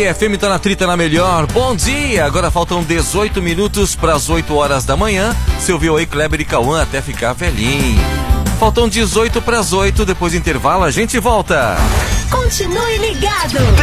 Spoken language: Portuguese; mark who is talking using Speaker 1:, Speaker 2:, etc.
Speaker 1: aí, FM tá na trita na melhor. Bom dia, agora faltam 18 minutos para as 8 horas da manhã. Você ouviu aí Kleber e Cauã até ficar velhinho. Faltam 18 para as 8, depois do intervalo a gente volta.
Speaker 2: Continue ligado.